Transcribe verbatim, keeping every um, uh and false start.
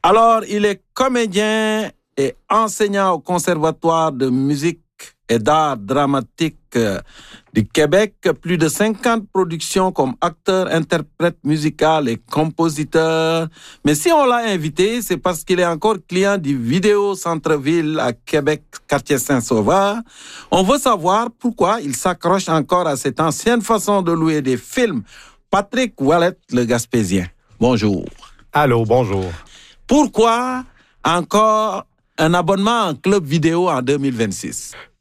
Alors, il est comédien et enseignant au Conservatoire de musique et d'art dramatique du Québec. Plus de cinquante productions comme acteur, interprète musical et compositeur. Mais si on l'a invité, c'est parce qu'il est encore client du Vidéo Centre-Ville à Québec, quartier Saint-Sauveur. On veut savoir pourquoi il s'accroche encore à cette ancienne façon de louer des films. Patrick Ouellet, le Gaspésien. Bonjour. Allô, bonjour. Pourquoi encore un abonnement en club vidéo en deux mille vingt-six?